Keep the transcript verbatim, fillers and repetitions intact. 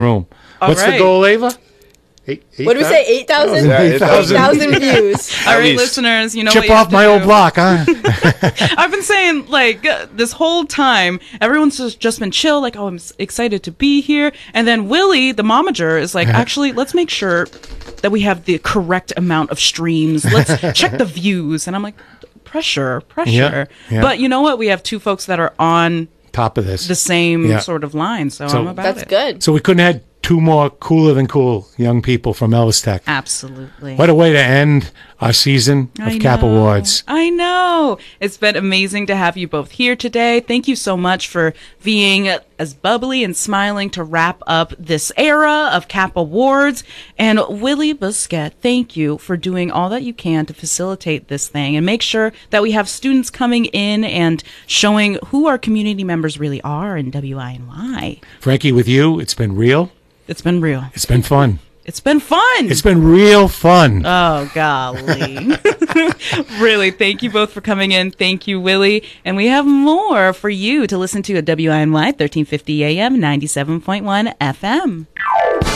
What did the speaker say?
room. All What's right. the goal, Ava? Eight, eight What did we say? eight thousand? Yeah, eight eight thousand. thousand views. All right, least. listeners, you know Chip what you off have my to old do. block, huh? I've been saying, like, uh, this whole time, everyone's just, just been chill, like, oh, I'm s- excited to be here. And then Willie, the momager, is like, actually, let's make sure that we have the correct amount of streams. Let's check the views. And I'm like, pressure, pressure. Yeah, yeah. But you know what? We have two folks that are on Top of this. the same Yeah. sort of line, so, So- I'm about That's it. good. So we couldn't have had two more cooler than cool young people from Ellis Tech. Absolutely. What a way to end our season of I Cap know. Awards. I know. It's been amazing to have you both here today. Thank you so much for being as bubbly and smiling to wrap up this era of Cap Awards. And Willie Busquet, thank you for doing all that you can to facilitate this thing and make sure that we have students coming in and showing who our community members really are in W I N Y. Frankie, with you, it's been real. It's been real. It's been fun. It's been fun. It's been real fun. Oh, golly. Really, thank you both for coming in. Thank you, Willie. And we have more for you to listen to at W I N Y thirteen fifty A M, ninety-seven point one F M.